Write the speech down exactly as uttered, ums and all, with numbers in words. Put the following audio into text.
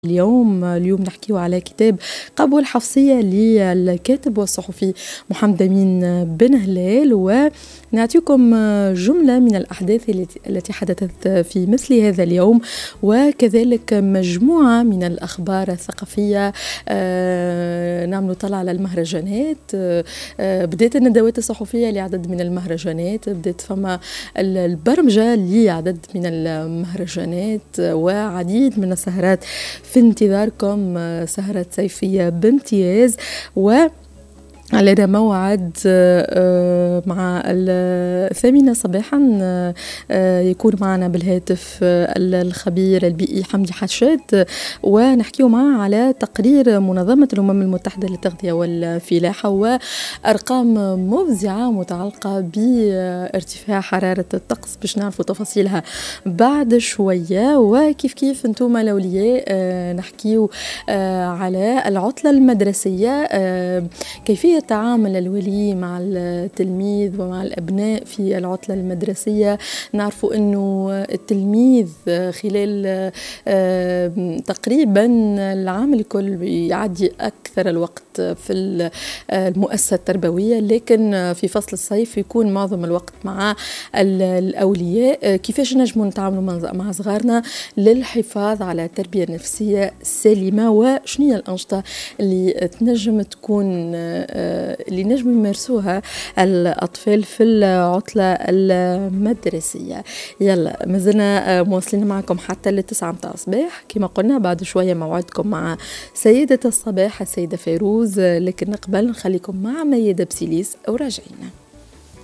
اليوم اليوم نحكيو على كتاب قبو الحفصية للكاتب والصحفي محمد أمين بن هلال، ونعطيكم جملة من الأحداث التي حدثت في مثل هذا اليوم، وكذلك مجموعة من الأخبار الثقافية. آه نعمل طلع على المهرجانات. آه بدأت الندوات الصحفية لعدد من المهرجانات، بدأت فما البرمجة لعدد من المهرجانات وعديد من السهرات في انتظاركم. سهرة صيفية بامتياز، و علينا موعد مع الثامنة صباحا يكون معنا بالهاتف الخبير البيئي حمدي حشاد، ونحكيه معه على تقرير منظمة الأمم المتحدة للتغذية والفلاحة وأرقام مفزعة متعلقة بارتفاع حرارة الطقس، باش نعرفوا تفاصيلها بعد شوية. وكيف كيف انتم الأولياء نحكيه على العطلة المدرسية، كيفية تعامل الولي مع التلميذ ومع الأبناء في العطلة المدرسية. نعرفوا أنه التلميذ خلال تقريبا العام الكل يعدي أكثر الوقت في المؤسسة التربوية، لكن في فصل الصيف يكون معظم الوقت مع الأولياء. كيفاش نجموا نتعاملوا مع صغارنا للحفاظ على التربية النفسية السليمة، وشنو هي الأنشطة اللي تنجم تكون اللي نجم يمارسوها الأطفال في العطلة المدرسية. يلا مازلنا مواصلين معكم حتى للتسعة متاع الصباح كما قلنا. بعد شوية موعدكم مع سيدة الصباح السيدة فيروز، لكن قبل نخليكم مع ميادة بسيليس وراجعين.